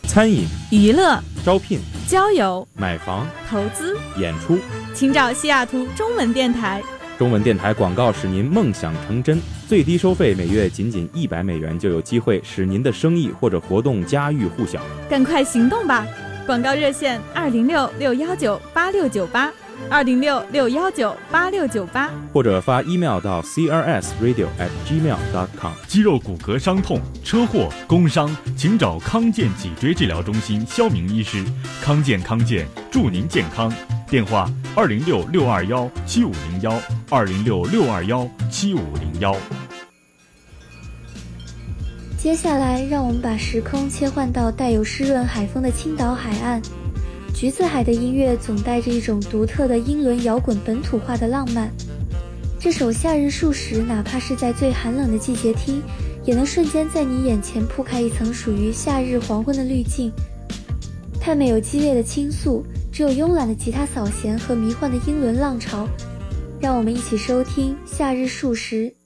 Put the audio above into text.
餐饮、 娱乐、 招聘、 交友、 买房、 投资、 演出， 请找西雅图中文电台。 中文电台广告使您梦想成真，最低收费每月仅$100就有机会使您的生意或者活动家喻户晓。 赶快行动吧！广告热线206-619-8698，206-619-8698， 或者发 email 到 crsradio@gmail.com。 肌肉骨骼伤痛、车祸、工伤，请找康健脊椎治疗中心肖明医师。康健祝您健康。电话206-621-7501，206-621-7501。 接下来，让我们把时空切换到带有湿润海风的青岛海岸。橘子海的音乐总带着一种独特的英伦摇滚本土化的浪漫。这首《夏日数十》，哪怕是在最寒冷的季节听，也能瞬间在你眼前铺开一层属于夏日黄昏的滤镜。太没有激烈的倾诉，只有慵懒的吉他扫弦和迷幻的英伦浪潮。让我们一起收听《夏日数十》。